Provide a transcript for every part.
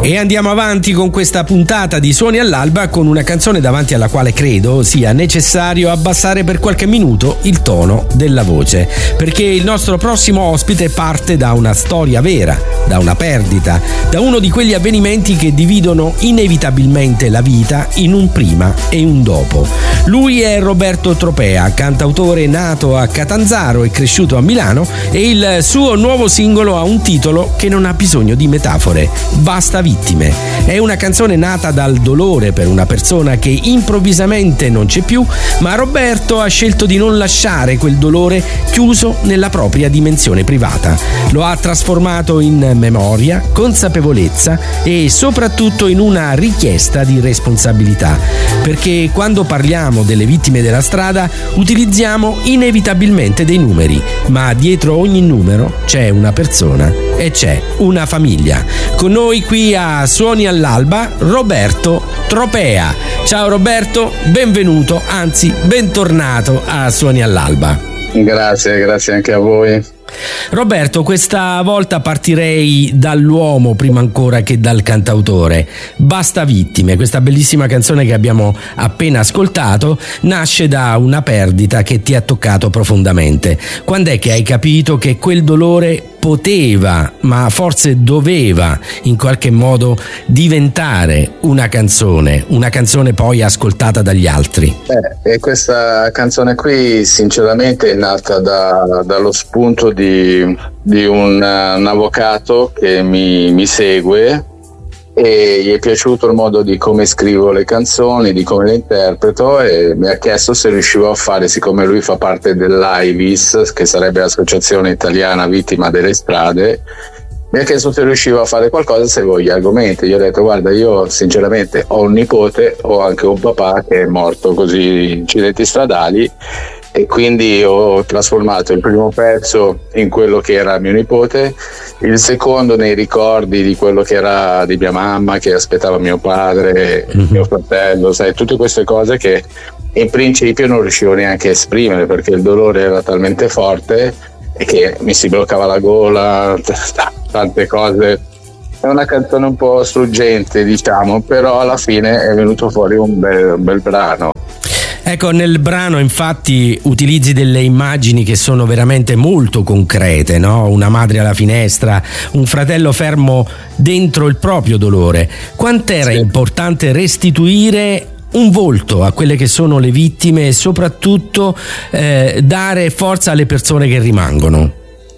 E andiamo avanti con questa puntata di Suoni all'Alba con una canzone davanti alla quale credo sia necessario abbassare per qualche minuto il tono della voce, perché il nostro prossimo ospite parte da una storia vera, da una perdita, da uno di quegli avvenimenti che dividono inevitabilmente la vita in un prima e un dopo. Lui è Roberto Tropea, cantautore nato a Catanzaro e cresciuto a Milano, e il suo nuovo singolo ha un titolo che non ha bisogno di metafore: Basta Vittime. È una canzone nata dal dolore per una persona che improvvisamente non c'è più, ma Roberto ha scelto di non lasciare quel dolore chiuso nella propria dimensione privata. Lo ha trasformato in memoria, consapevolezza e soprattutto in una richiesta di responsabilità, perché quando parliamo delle vittime della strada utilizziamo inevitabilmente dei numeri, ma dietro ogni numero c'è una persona e c'è una famiglia. Con noi qui a Suoni all'Alba, Roberto Tropea. Ciao Roberto, benvenuto, anzi bentornato a Suoni all'Alba. Grazie anche a voi. Roberto, questa volta partirei dall'uomo prima ancora che dal cantautore. Basta Vittime, questa bellissima canzone che abbiamo appena ascoltato, nasce da una perdita che ti ha toccato profondamente. Quando è che hai capito che quel dolore poteva, ma forse doveva in qualche modo diventare una canzone poi ascoltata dagli altri? E questa canzone qui sinceramente è nata dallo spunto di un avvocato che mi segue, e gli è piaciuto il modo di come scrivo le canzoni, di come le interpreto, e mi ha chiesto se riuscivo a fare, siccome lui fa parte dell'AIVIS, che sarebbe l'Associazione Italiana Vittima delle Strade, mi ha chiesto se riuscivo a fare qualcosa seguendo gli argomenti. Gli ho detto: guarda, io sinceramente ho un nipote, ho anche un papà che è morto così in incidenti stradali, e quindi ho trasformato il primo pezzo in quello che era mio nipote, il secondo nei ricordi di quello che era di mia mamma che aspettava mio padre, mio fratello, sai, tutte queste cose che in principio non riuscivo neanche a esprimere perché il dolore era talmente forte e che mi si bloccava la gola, tante cose. È una canzone un po' struggente, diciamo, però alla fine è venuto fuori un bel brano. Ecco, nel brano infatti utilizzi delle immagini che sono veramente molto concrete, no? Una madre alla finestra, un fratello fermo dentro il proprio dolore. Quant'era importante restituire un volto a quelle che sono le vittime e soprattutto dare forza alle persone che rimangono?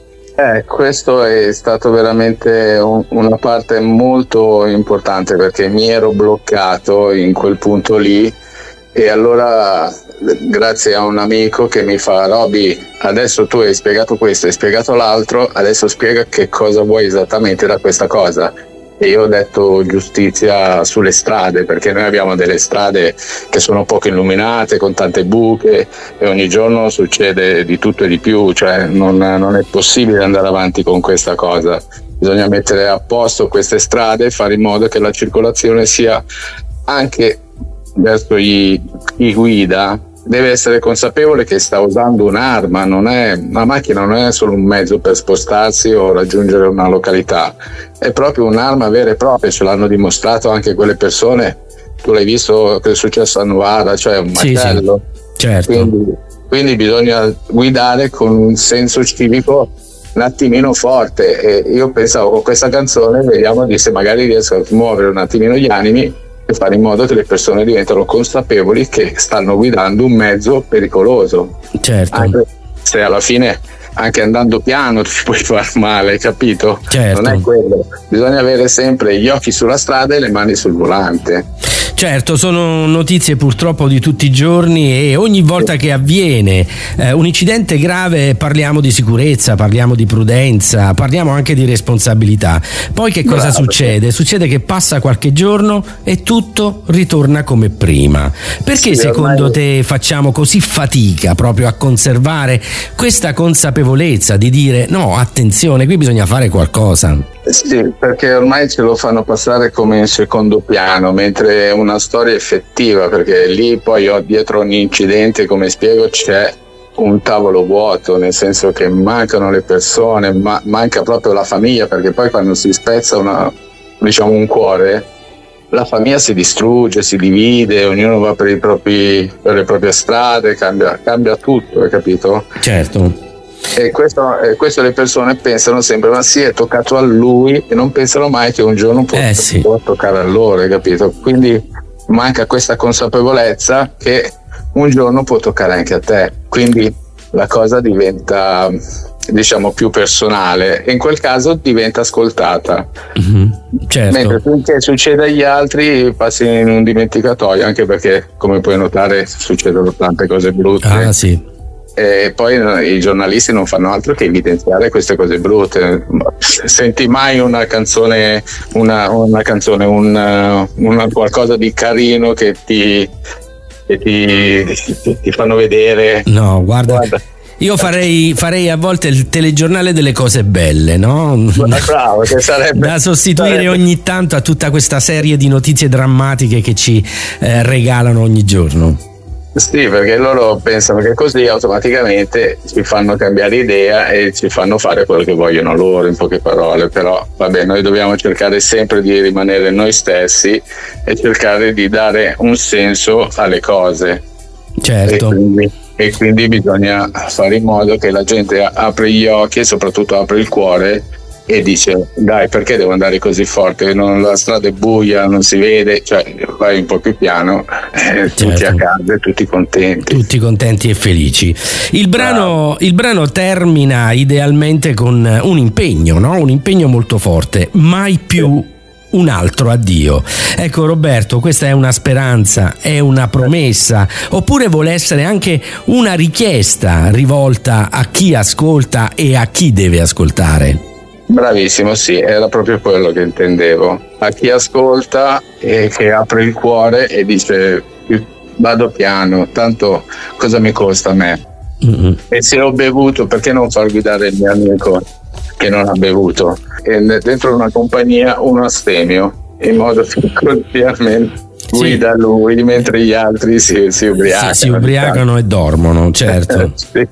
Questo è stato veramente una parte molto importante, perché mi ero bloccato in quel punto lì. E allora, grazie a un amico che mi fa: Roby, adesso tu hai spiegato questo, hai spiegato l'altro, adesso spiega che cosa vuoi esattamente da questa cosa. E io ho detto giustizia sulle strade, perché noi abbiamo delle strade che sono poco illuminate, con tante buche, e ogni giorno succede di tutto e di più, cioè non è possibile andare avanti con questa cosa. Bisogna mettere a posto queste strade e fare in modo che la circolazione sia, anche verso chi guida, deve essere consapevole che sta usando un'arma, la macchina non è solo un mezzo per spostarsi o raggiungere una località, è proprio un'arma vera e propria. Ce l'hanno dimostrato anche quelle persone. Tu l'hai visto che è successo a Novara, cioè un macello. Sì, certo. Quindi bisogna guidare con un senso civico un attimino forte, e io pensavo con questa canzone vediamo se magari riesco a muovere un attimino gli animi e fare in modo che le persone diventano consapevoli che stanno guidando un mezzo pericoloso. Certo. Anche se alla fine, anche andando piano, ti puoi far male, capito? Certo. Non è quello. Bisogna avere sempre gli occhi sulla strada e le mani sul volante. Certo, sono notizie purtroppo di tutti i giorni, e ogni volta che avviene un incidente grave parliamo di sicurezza, parliamo di prudenza, parliamo anche di responsabilità. Poi che cosa succede? Succede che passa qualche giorno e tutto ritorna come prima. Perché secondo te facciamo così fatica proprio a conservare questa consapevolezza di dire no, attenzione, qui bisogna fare qualcosa? Sì, perché ormai ce lo fanno passare come in secondo piano, mentre è una storia effettiva, perché lì poi dietro ogni incidente, come spiego, c'è un tavolo vuoto, nel senso che mancano le persone, manca proprio la famiglia, perché poi quando si spezza diciamo un cuore, la famiglia si distrugge, si divide, ognuno va per le proprie strade, cambia tutto, hai capito? Certo. E questo le persone pensano sempre, ma sì, è toccato a lui, e non pensano mai che un giorno può toccare a loro, hai capito? Quindi manca questa consapevolezza che un giorno può toccare anche a te, quindi la cosa diventa, diciamo, più personale e in quel caso diventa ascoltata. Certo. Mentre finché succede agli altri passi in un dimenticatoio, anche perché, come puoi notare, succedono tante cose brutte. Sì. E poi i giornalisti non fanno altro che evidenziare queste cose brutte. Senti mai una canzone, qualcosa di carino che ti fanno vedere? No, guarda. Io farei a volte il telegiornale delle cose belle, no? Bravo, che sarebbe da sostituire ogni tanto a tutta questa serie di notizie drammatiche che ci regalano ogni giorno. Sì, perché loro pensano che così automaticamente ci fanno cambiare idea e ci fanno fare quello che vogliono loro, in poche parole. Però vabbè, noi dobbiamo cercare sempre di rimanere noi stessi e cercare di dare un senso alle cose. Certo. E quindi bisogna fare in modo che la gente apra gli occhi e soprattutto apra il cuore e dice: dai, perché devo andare così forte? La strada è buia, non si vede, cioè vai un po' più piano, tutti a casa, tutti contenti e felici. Il brano termina idealmente con un impegno, no? Un impegno molto forte: mai più un altro addio. Ecco Roberto, questa è una speranza, è una promessa, oppure vuole essere anche una richiesta rivolta a chi ascolta e a chi deve ascoltare? Bravissimo, sì, era proprio quello che intendevo. A chi ascolta e che apre il cuore e dice: vado piano, tanto cosa mi costa a me? E se ho bevuto, perché non far guidare il mio amico che non ha bevuto? E dentro una compagnia uno astemio, in modo che così almeno guida lui, mentre gli altri si ubriacano. Si ubriacano e dormono, certo. Sì.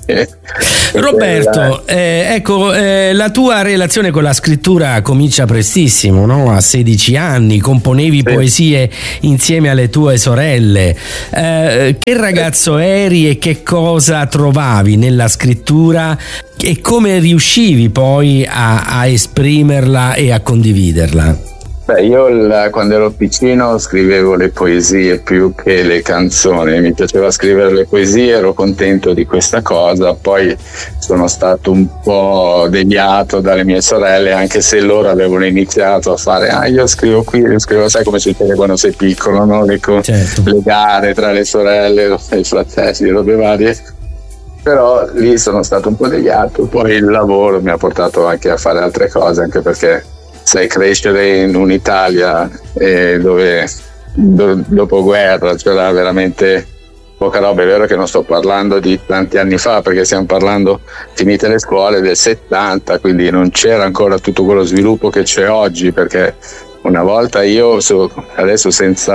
Roberto, ecco, la tua relazione con la scrittura comincia prestissimo, no? A 16 anni, componevi poesie insieme alle tue sorelle. Che ragazzo eri e che cosa trovavi nella scrittura e come riuscivi poi a esprimerla e a condividerla? Beh, io quando ero piccino scrivevo le poesie più che le canzoni, mi piaceva scrivere le poesie, ero contento di questa cosa, poi sono stato un po' deviato dalle mie sorelle, anche se loro avevano iniziato a fare io scrivo qui, sai come succede quando sei piccolo, no? Le gare tra le sorelle e i fratelli, robe varie. Però lì sono stato un po' deviato, poi il lavoro mi ha portato anche a fare altre cose, anche perché sai, crescere in un'Italia dove dopo guerra c'era veramente poca roba. È vero che non sto parlando di tanti anni fa, perché stiamo parlando finite le scuole del 70, quindi non c'era ancora tutto quello sviluppo che c'è oggi, perché una volta io adesso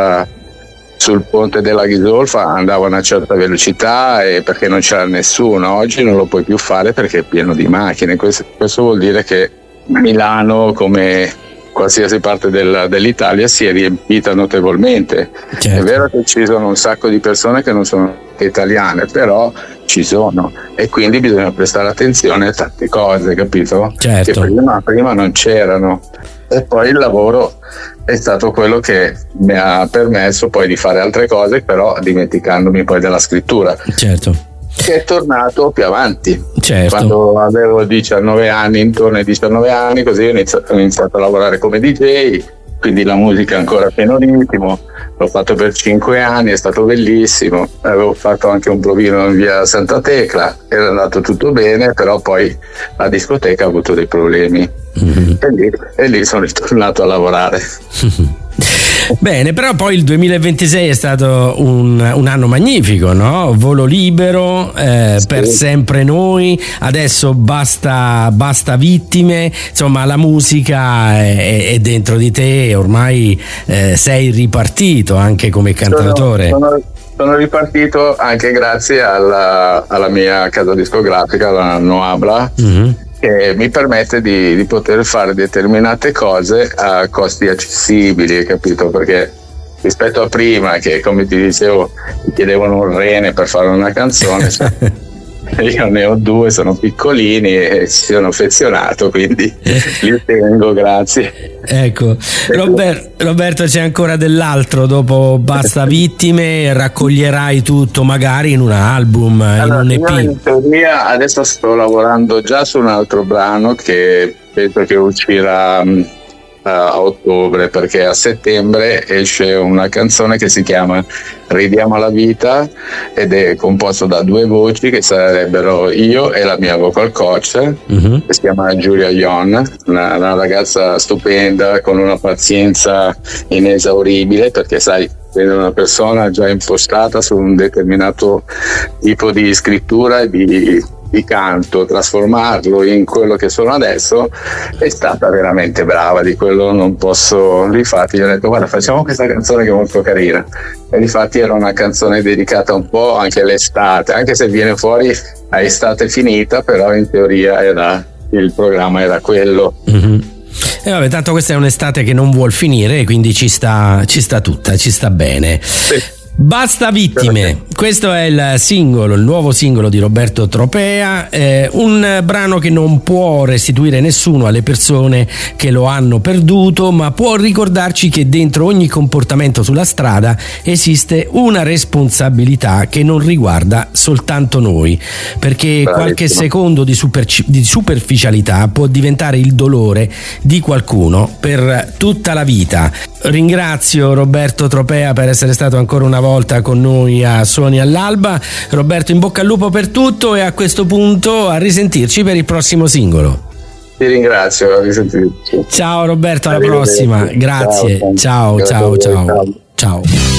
sul ponte della Ghisolfa andavo a una certa velocità e perché non c'era nessuno. Oggi non lo puoi più fare perché è pieno di macchine. Questo vuol dire che Milano, come qualsiasi parte dell'Italia, si è riempita notevolmente. Certo. È vero che ci sono un sacco di persone che non sono italiane, però ci sono, e quindi bisogna prestare attenzione a tante cose, capito? Certo. Che prima non c'erano. E poi il lavoro è stato quello che mi ha permesso poi di fare altre cose, però dimenticandomi poi della scrittura. Certo. Che è tornato più avanti. Certo. Quando avevo 19 anni, intorno ai 19 anni, così ho iniziato a lavorare come DJ, quindi la musica ancora a pieno ritmo. L'ho fatto per 5 anni, è stato bellissimo. Avevo fatto anche un provino in via Santa Tecla, era andato tutto bene, però poi la discoteca ha avuto dei problemi. E lì sono ritornato a lavorare. Bene, però poi il 2026 è stato un anno magnifico, no? Volo libero, per sempre noi, adesso basta vittime, insomma la musica è dentro di te e ormai sei ripartito anche come cantautore. Sono ripartito anche grazie alla mia casa discografica, la Noabla, che mi permette di poter fare determinate cose a costi accessibili, hai capito? Perché rispetto a prima, che come ti dicevo mi chiedevano un rene per fare una canzone, io ne ho 2, sono piccolini e ci sono affezionato, quindi li tengo, grazie. Ecco, Roberto, c'è ancora dell'altro dopo Basta Vittime? Raccoglierai tutto magari in un album, allora, in un EP? In teoria adesso sto lavorando già su un altro brano che penso che uscirà a ottobre, perché a settembre esce una canzone che si chiama Ridiamo alla vita ed è composto da 2 voci che sarebbero io e la mia vocal coach, che si chiama Giulia Ion, una ragazza stupenda con una pazienza inesauribile, perché sai, una persona già impostata su un determinato tipo di scrittura e di canto, trasformarlo in quello che sono adesso, è stata veramente brava, di quello non posso. Difatti gli ho detto: guarda, facciamo questa canzone che è molto carina, e difatti era una canzone dedicata un po' anche all'estate, anche se viene fuori a estate finita, però in teoria il programma era quello. E vabbè, tanto questa è un'estate che non vuol finire, quindi ci sta tutta, ci sta bene. Sì. Basta Vittime, questo è il nuovo singolo di Roberto Tropea, un brano che non può restituire nessuno alle persone che lo hanno perduto, ma può ricordarci che dentro ogni comportamento sulla strada esiste una responsabilità che non riguarda soltanto noi, perché qualche secondo di superficialità può diventare il dolore di qualcuno per tutta la vita. Ringrazio Roberto Tropea per essere stato ancora una volta con noi a Suoni all'Alba. Roberto, in bocca al lupo per tutto, e a questo punto a risentirci per il prossimo singolo. Ti ringrazio, a risentirci. Ciao Roberto, alla prossima. Grazie. Ciao.